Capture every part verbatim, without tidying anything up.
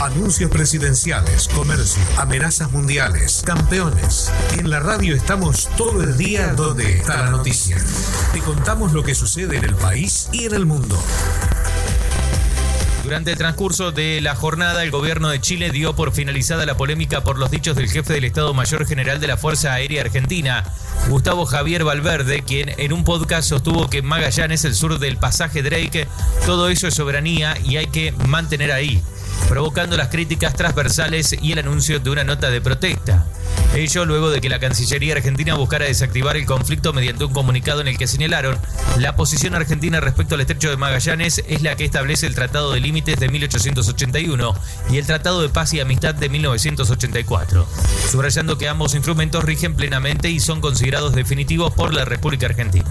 Anuncios presidenciales, comercio, amenazas mundiales, campeones. En la radio estamos todo el día donde está la noticia. Te contamos lo que sucede en el país y en el mundo. Durante el transcurso de la jornada, el gobierno de Chile dio por finalizada la polémica por los dichos del jefe del Estado Mayor General de la Fuerza Aérea Argentina, Gustavo Javier Valverde, quien en un podcast sostuvo que Magallanes, el sur del pasaje Drake, todo eso es soberanía y hay que mantener ahí, provocando las críticas transversales y el anuncio de una nota de protesta. Ello luego de que la Cancillería Argentina buscara desactivar el conflicto mediante un comunicado en el que señalaron: la posición argentina respecto al estrecho de Magallanes es la que establece el Tratado de Límites de mil ochocientos ochenta y uno y el Tratado de Paz y Amistad de mil novecientos ochenta y cuatro, subrayando que ambos instrumentos rigen plenamente y son considerados definitivos por la República Argentina.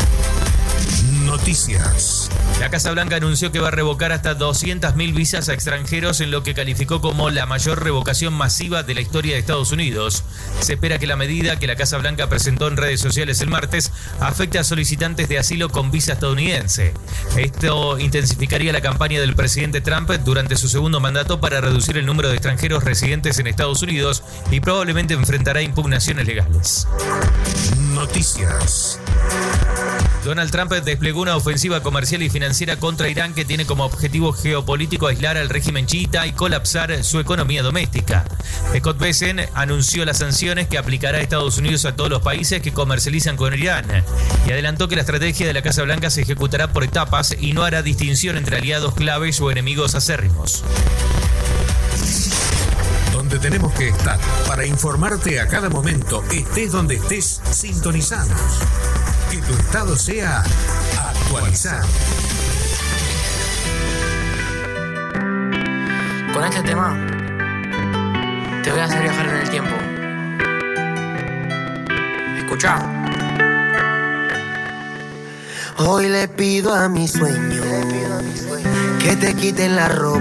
Noticias. La Casa Blanca anunció que va a revocar hasta doscientas mil visas a extranjeros en lo que calificó como la mayor revocación masiva de la historia de Estados Unidos. Se espera que la medida que la Casa Blanca presentó en redes sociales el martes afecte a solicitantes de asilo con visa estadounidense. Esto intensificaría la campaña del presidente Trump durante su segundo mandato para reducir el número de extranjeros residentes en Estados Unidos y probablemente enfrentará impugnaciones legales. Noticias. Donald Trump desplegó una ofensiva comercial y financiera contra Irán que tiene como objetivo geopolítico aislar al régimen chiita y colapsar su economía doméstica. Scott Bessent anunció las sanciones que aplicará a Estados Unidos a todos los países que comercializan con Irán y adelantó que la estrategia de la Casa Blanca se ejecutará por etapas y no hará distinción entre aliados claves o enemigos acérrimos. Donde tenemos que estar para informarte a cada momento, estés donde estés, sintonizados. Que tu estado sea actualizado. Con este tema te voy a hacer viajar en el tiempo. Escucha. Hoy le pido a mi sueño que te quiten la ropa.